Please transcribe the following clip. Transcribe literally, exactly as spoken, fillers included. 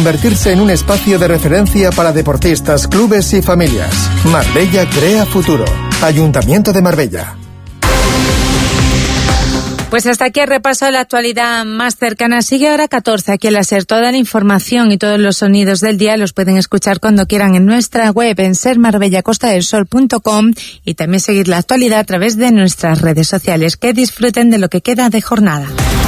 convertirse en un espacio de referencia para deportistas, clubes y familias. Marbella crea futuro. Ayuntamiento de Marbella. Pues hasta aquí el repaso de la actualidad más cercana. Sigue hora catorce aquí en la SER. Toda la información y todos los sonidos del día los pueden escuchar cuando quieran en nuestra web en ser marbella costa del sol punto com y también seguir la actualidad a través de nuestras redes sociales. Que disfruten de lo que queda de jornada.